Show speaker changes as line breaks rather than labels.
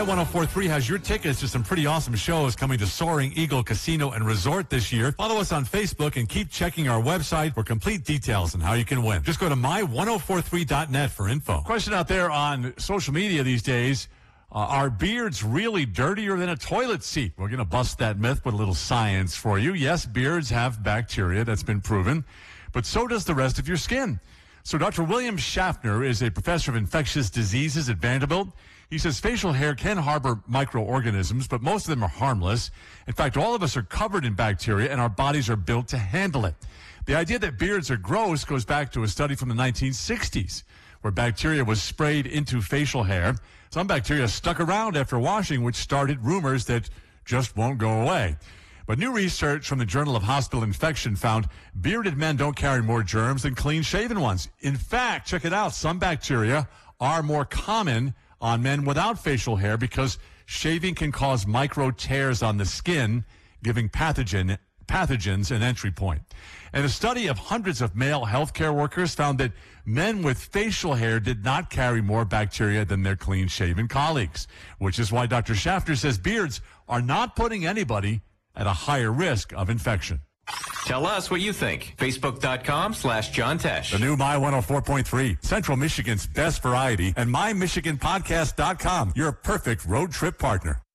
My 104.3 has your tickets to some pretty awesome shows coming to Soaring Eagle Casino and Resort this year. Follow us on Facebook and keep checking our website for complete details on how you can win. Just go to my1043.net for info.
Question out there on social media these days. Are beards really dirtier than a toilet seat? We're going to bust that myth with a little science for you. Yes, beards have bacteria. That's been proven. But so does the rest of your skin. So Dr. William Schaffner is a professor of infectious diseases at Vanderbilt. He says facial hair can harbor microorganisms, but most of them are harmless. In fact, all of us are covered in bacteria, and our bodies are built to handle it. The idea that beards are gross goes back to a study from the 1960s, where bacteria was sprayed into facial hair. Some bacteria stuck around after washing, which started rumors that just won't go away. But new research from the Journal of Hospital Infection found bearded men don't carry more germs than clean-shaven ones. In fact, check it out, some bacteria are more common on men without facial hair because shaving can cause micro tears on the skin, giving pathogens an entry point. And a study of hundreds of male healthcare workers found that men with facial hair did not carry more bacteria than their clean-shaven colleagues, which is why Dr. Schaffner says beards are not putting anybody at a higher risk of infection.
Tell us what you think. Facebook.com/John Tesh.
The new My 104.3, Central Michigan's best variety, and MyMichiganPodcast.com, your perfect road trip partner.